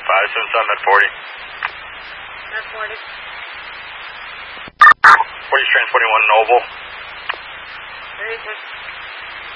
577 at 40. At 40. 40's transporting 1 Noble. 36.